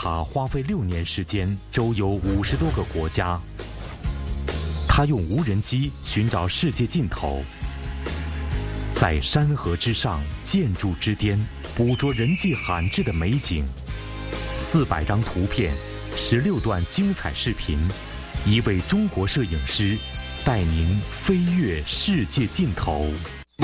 他花费6年时间，周游50多个国家。他用无人机寻找世界尽头，在山河之上、建筑之巅，捕捉人迹罕至的美景。400张图片，16段精彩视频，一位中国摄影师带您飞越世界尽头。